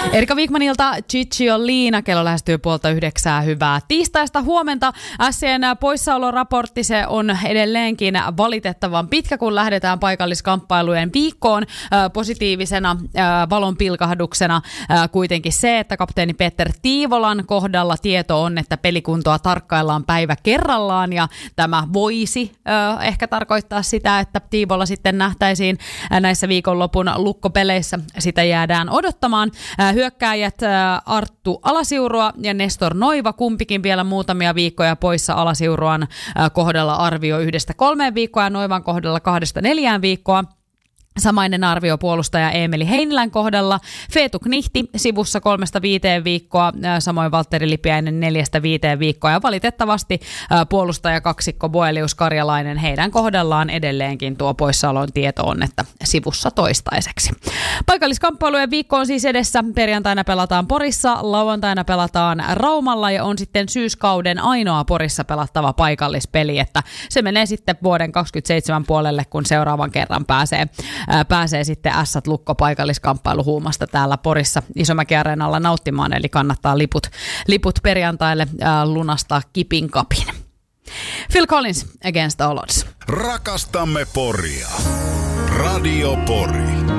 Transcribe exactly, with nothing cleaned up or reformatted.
Erika Wigmanilta Ciccio Liina, kello lähestyy puolta yhdeksää, hyvää tiistaista huomenta. Sien poissaoloraportti, se on edelleenkin valitettavan pitkä, kun lähdetään paikalliskamppailujen viikkoon. Positiivisena valonpilkahduksena kuitenkin se, että kapteeni Peter Tiivolan kohdalla tieto on, että pelikuntoa tarkkaillaan päivä kerrallaan, ja tämä voisi ehkä tarkoittaa sitä, että Tiivola sitten nähtäisiin näissä viikonlopun lukkopeleissä. Sitä jäädään odottamaan. Hyökkääjät Arttu Alasiurua ja Nestor Noiva, kumpikin vielä muutamia viikkoja poissa. Alasiuruan kohdalla arvio yhdestä kolmeen viikkoa ja Noivan kohdalla kahdesta neljään viikkoa. Samainen arvio puolustaja Eemeli Heinilän kohdalla. Feetu Knihti sivussa kolmesta viiteen viikkoa, samoin Valtteri Lipiäinen neljästä viiteen viikkoa. Ja valitettavasti puolustaja kaksikko Boelius Karjalainen, heidän kohdallaan edelleenkin tuo poissaolon tieto on, että sivussa toistaiseksi. Paikalliskamppailujen viikko on siis edessä. Perjantaina pelataan Porissa, lauantaina pelataan Raumalla ja on sitten syyskauden ainoa Porissa pelattava paikallispeli, että se menee sitten vuoden kaksikymmentäseitsemän puolelle, kun seuraavan kerran pääsee pääsee sitten Ässät Lukko paikalliskamppailuhuumasta täällä Porissa Isomäki-areenalla nauttimaan, eli kannattaa liput, liput perjantaille ää, lunastaa kipin kapin. Phil Collins, Against All Odds. Rakastamme Poria. Radio Pori.